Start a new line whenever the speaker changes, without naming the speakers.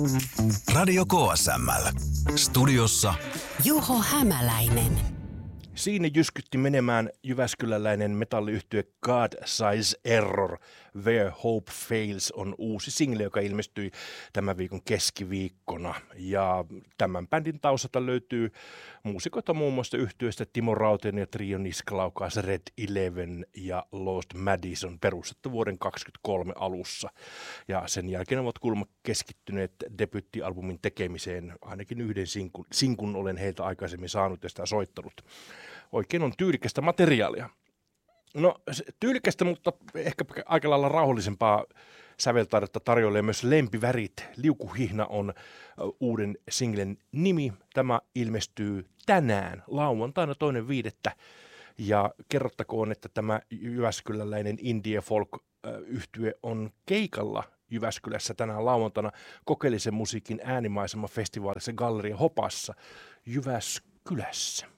Radio KSML. Studiossa
Juho Hämäläinen.
Siinä jyskytti menemään jyväskyläläinen metalliyhtye God Size Error. Where Hope Fails on uusi single, joka ilmestyi tämän viikon keskiviikkona. Ja tämän bändin taustalta löytyy muusikoita muun muassa yhtyeestä Timo Rautinen ja Trio Niskalaukaas Red Eleven ja Lost Madison perustettu vuoden 2023 alussa. Ja sen jälkeen ovat kuulemma keskittyneet debyttialbumin tekemiseen. Ainakin yhden sinkun olen heiltä aikaisemmin saanut ja sitä soittanut. Oikein on tyylikästä materiaalia. No tyylikästä, mutta ehkä aika lailla rauhallisempaa säveltaidetta tarjoilee myös Lempivärit. Liukuhihna on uuden singlen nimi. Tämä ilmestyy tänään, lauantaina 2.5. Ja kerrottakoon, että tämä jyväskyläläinen indie folk-yhtye on keikalla Jyväskylässä tänään lauantaina kokeellisen musiikin äänimaisema festivaalissa Galleria Hopassa Jyväskylässä.